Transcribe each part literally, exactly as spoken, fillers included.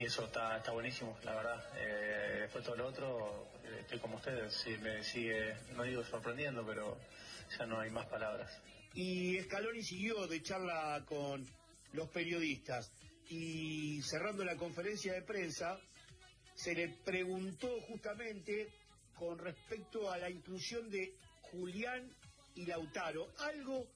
eso está, está buenísimo, la verdad. Eh, después todo lo otro, eh, estoy como ustedes, sí, me sigue, no digo sorprendiendo, pero ya no hay más palabras. Y Scaloni siguió de charla con los periodistas y cerrando la conferencia de prensa se le preguntó justamente con respecto a la inclusión de Julián y Lautaro, algo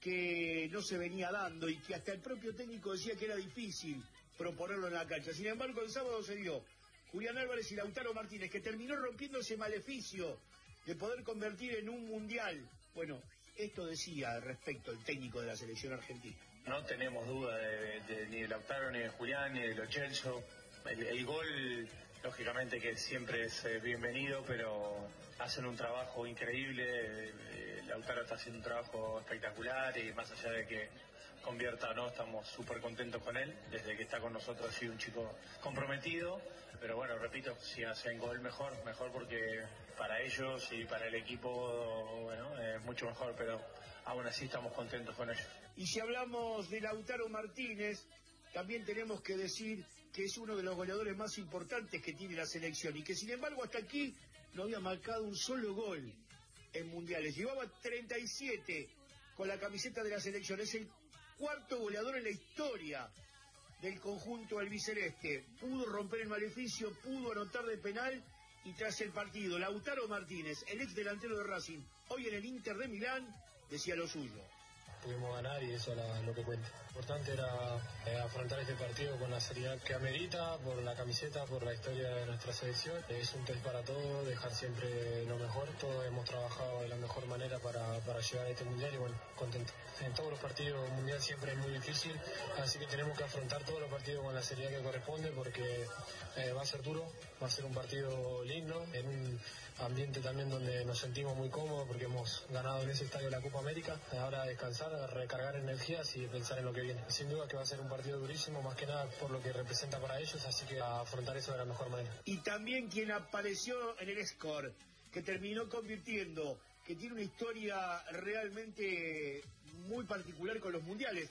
que no se venía dando y que hasta el propio técnico decía que era difícil proponerlo en la cancha. Sin embargo, el sábado se dio Julián Álvarez y Lautaro Martínez, que terminó rompiendo ese maleficio de poder convertir en un mundial. Bueno, esto decía respecto al técnico de la selección argentina. No tenemos duda de, de, ni de Lautaro, ni de Julián, ni de Lo Celso. El, el gol, lógicamente que siempre es eh, bienvenido, pero hacen un trabajo increíble. Eh, Lautaro está haciendo un trabajo espectacular y más allá de que convierta o no, estamos súper contentos con él. Desde que está con nosotros ha sido un chico comprometido, pero bueno, repito, si hacen gol mejor, mejor porque para ellos y para el equipo, bueno, es mucho mejor, pero aún así estamos contentos con ellos. Y si hablamos de Lautaro Martínez, también tenemos que decir que es uno de los goleadores más importantes que tiene la selección y que sin embargo hasta aquí no había marcado un solo gol en mundiales. Llevaba treinta y siete con la camiseta de la selección, es el cuarto goleador en la historia del conjunto albiceleste. Pudo romper el maleficio, pudo anotar de penal y tras el partido, Lautaro Martínez, el ex delantero de Racing, hoy en el Inter de Milán, decía lo suyo. Pudimos ganar y eso es lo que cuenta. Lo importante era eh, afrontar este partido con la seriedad que amerita, por la camiseta, por la historia de nuestra selección. Es un test para todos, dejar siempre lo mejor. Todos hemos trabajado de la mejor manera para, para llegar a este mundial y bueno, contento. En todos los partidos mundial siempre es muy difícil, así que tenemos que afrontar todos los partidos con la seriedad que corresponde porque eh, va a ser duro, va a ser un partido lindo, en un ambiente también donde nos sentimos muy cómodos porque hemos ganado en ese estadio la Copa América. Ahora descansar, recargar energías y pensar en lo que viene. Sin duda que va a ser un partido durísimo, más que nada por lo que representa para ellos, así que a afrontar eso de la mejor manera. Y también quien apareció en el score, que terminó convirtiendo, que tiene una historia realmente muy particular con los mundiales.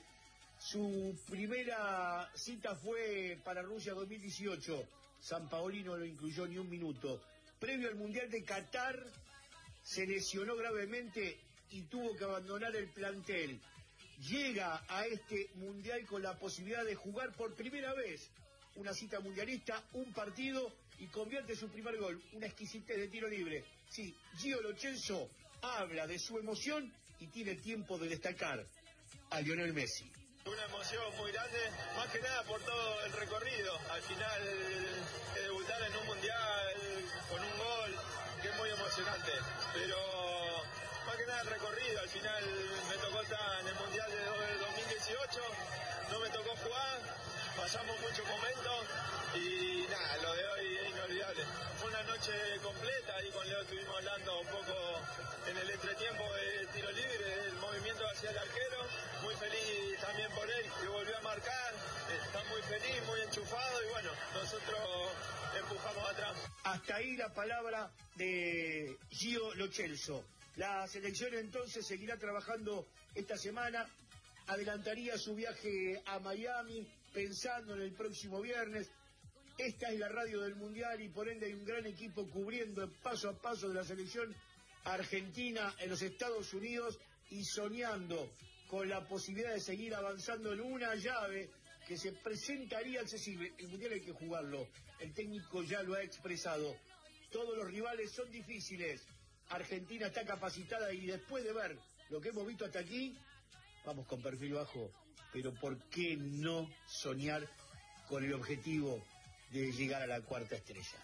Su primera cita fue para Rusia dos mil dieciocho. Sampaoli no lo incluyó ni un minuto. Previo al Mundial de Qatar, se lesionó gravemente y tuvo que abandonar el plantel. Llega a este mundial con la posibilidad de jugar por primera vez una cita mundialista, un partido, y convierte su primer gol, una exquisitez de tiro libre. Sí, Gio Lo Celso habla de su emoción y tiene tiempo de destacar a Lionel Messi. Una emoción muy grande, más que nada por todo el recorrido. Al final, eh, debutar en un mundial con un gol, que es muy emocionante. Pero más que nada el recorrido. Al final me tocó estar en el mundial de dos mil dieciocho, no me tocó jugar, pasamos muchos momentos y nada, lo de hoy es inolvidable. Fue una noche completa y con Leo estuvimos hablando un poco en el entretiempo de tiro libre, el movimiento hacia el arquero. Muy feliz también por él, que volvió a marcar, está muy feliz, muy enchufado y bueno, nosotros empujamos atrás. Hasta ahí la palabra de Gio Lo Celso. La selección entonces seguirá trabajando esta semana, adelantaría su viaje a Miami pensando en el próximo viernes. Esta es la radio del Mundial y por ende hay un gran equipo cubriendo paso a paso de la selección argentina en los Estados Unidos y soñando con la posibilidad de seguir avanzando en una llave que se presentaría accesible. El Mundial hay que jugarlo, el técnico ya lo ha expresado. Todos los rivales son difíciles. Argentina está capacitada y después de ver lo que hemos visto hasta aquí, vamos con perfil bajo, pero ¿por qué no soñar con el objetivo de llegar a la cuarta estrella?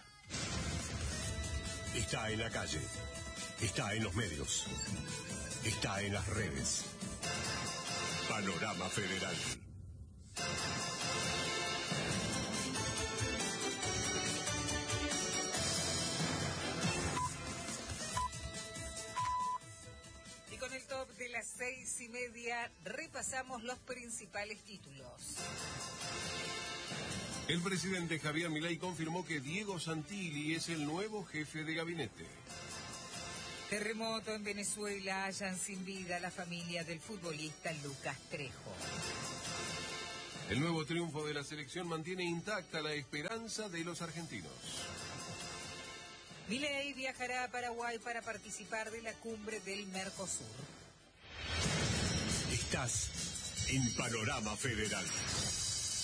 Está en la calle, está en los medios, está en las redes. Panorama Federal. Con el top de las seis y media repasamos los principales títulos. El presidente Javier Milei confirmó que Diego Santilli es el nuevo jefe de gabinete. Terremoto en Venezuela, hallan sin vida a la familia del futbolista Lucas Trejo. El nuevo triunfo de la selección mantiene intacta la esperanza de los argentinos. Milei viajará a Paraguay para participar de la cumbre del Mercosur. Estás en Panorama Federal.